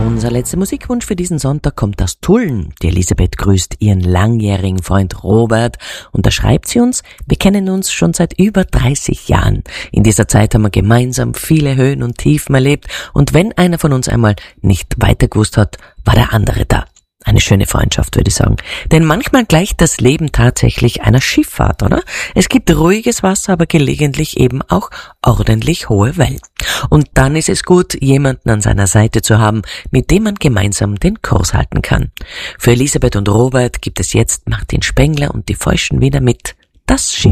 Unser letzter Musikwunsch für diesen Sonntag kommt aus Tulln. Die Elisabeth grüßt ihren langjährigen Freund Robert und da schreibt sie uns: Wir kennen uns schon seit über 30 Jahren. In dieser Zeit haben wir gemeinsam viele Höhen und Tiefen erlebt und wenn einer von uns einmal nicht weiter gewusst hat, war der andere da. Eine schöne Freundschaft, würde ich sagen. Denn manchmal gleicht das Leben tatsächlich einer Schifffahrt, oder? Es gibt ruhiges Wasser, aber gelegentlich eben auch ordentlich hohe Wellen. Und dann ist es gut, jemanden an seiner Seite zu haben, mit dem man gemeinsam den Kurs halten kann. Für Elisabeth und Robert gibt es jetzt Martin Spengler und die Feuschen wieder mit Das Schiff.